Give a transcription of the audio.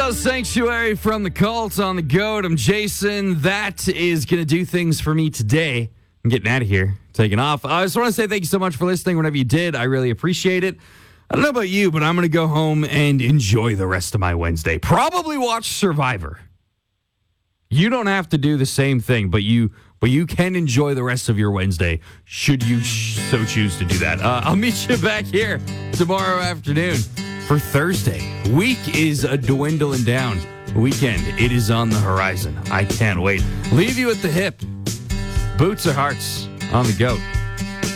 that was Sanctuary from the Cult on the Goat. I'm Jason. That is going to do things for me today. I'm getting out of here, taking off. I just want to say thank you so much for listening. Whatever you did, I really appreciate it. I don't know about you, but I'm going to go home and enjoy the rest of my Wednesday. Probably watch Survivor. You don't have to do the same thing, but you can enjoy the rest of your Wednesday should you so choose to do that. I'll meet you back here tomorrow afternoon for Thursday. Week is dwindling down. Weekend, it is on the horizon. I can't wait. Leave you at the hip. Boots or Hearts on the Goat.